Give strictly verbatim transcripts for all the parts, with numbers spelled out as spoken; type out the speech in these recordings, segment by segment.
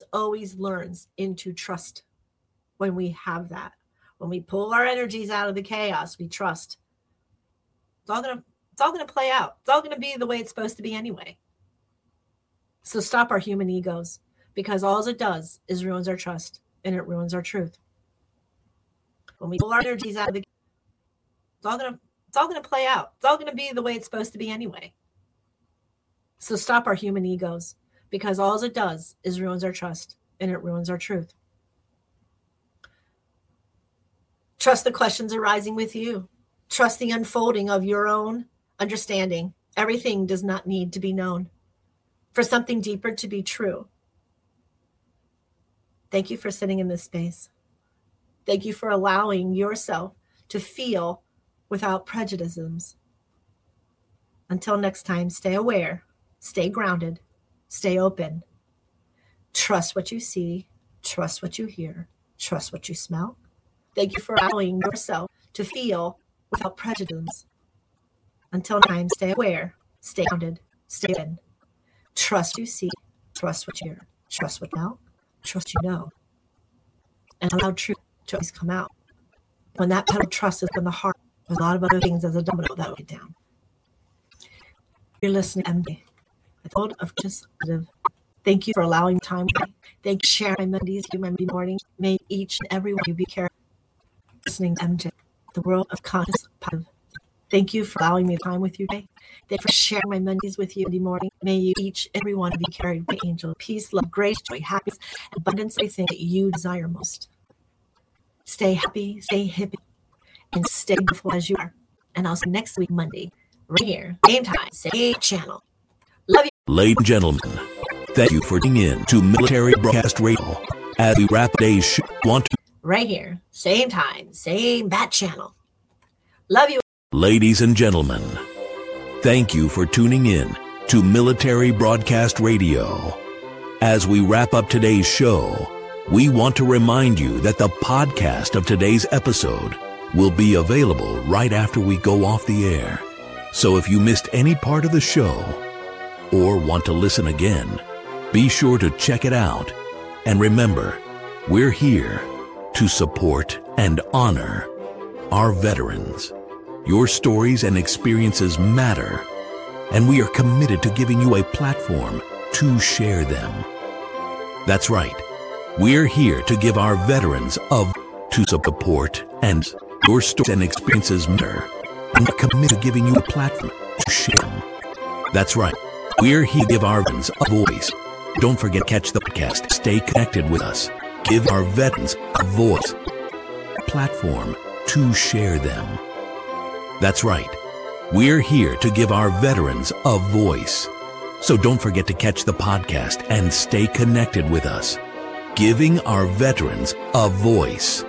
always learns into trust when we have that. When we pull our energies out of the chaos, we trust. It's all gonna, it's all gonna play out. It's all gonna be the way it's supposed to be anyway. So stop our human egos, because all it does is ruins our trust and it ruins our truth. When we pull our energies out of the, it's all gonna, it's all gonna play out. It's all gonna be the way it's supposed to be anyway. So stop our human egos, because all it does is ruins our trust and it ruins our truth. Trust the questions arising with you. Trust the unfolding of your own understanding. Everything does not need to be known for something deeper to be true. Thank you for sitting in this space. Thank you for allowing yourself to feel without prejudices. Until next time, stay aware, stay grounded, stay open. Trust what you see, trust what you hear, trust what you smell. Thank you for allowing yourself to feel without prejudice. Until next time, stay aware, stay grounded, stay open. Trust what you see, trust what you hear, trust what you know, trust you know. And allow truth to always come out. When that pedal trust is in the heart, there's a lot of other things as a domino that will get down. You're listening to M J, the World of Just Positive. Thank you for allowing time. Thank you for sharing my melodies to my morning. May each and every one of you be careful. Listening to M J, the World of Conscious Positive. Thank you for allowing me time with you today. Thank you for sharing my melodies with you every morning. May you each and every one be carried by angel. Peace, love, grace, joy, happiness, abundance, everything that you desire most. Stay happy, stay hippie, and stay beautiful as you are. And I'll see you next week, Monday, right here, same time, same channel. Love you. Ladies and gentlemen, thank you for tuning in to Military Broadcast Radio. As we wrap today's show, want to right here, same time, same bat channel. Love you. Ladies and gentlemen, thank you for tuning in to Military Broadcast Radio. As we wrap up today's show, we want to remind you that the podcast of today's episode will be available right after we go off the air. So if you missed any part of the show or want to listen again, be sure to check it out. And remember, we're here to support and honor our veterans. Your stories and experiences matter, and we are committed to giving you a platform to share them. That's right. We're here to give our veterans of to support, and your stories and experiences matter, and we're committed to giving you a platform to share them. That's right. We're here to give our veterans a voice. Don't forget to catch the podcast. Stay connected with us. Give our veterans a voice, a platform to share them. That's right. We're here to give our veterans a voice. So don't forget to catch the podcast and stay connected with us. Giving our veterans a voice.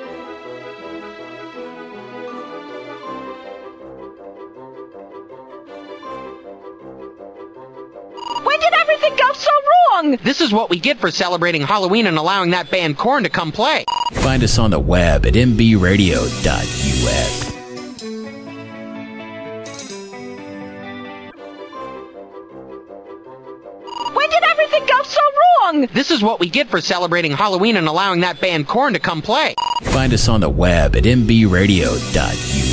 When did everything go so wrong? This is what we get for celebrating Halloween and allowing that band Korn to come play. Find us on the web at m b radio dot u s. When did everything go so wrong? This is what we get for celebrating Halloween and allowing that band Korn to come play. Find us on the web at m b radio dot u s.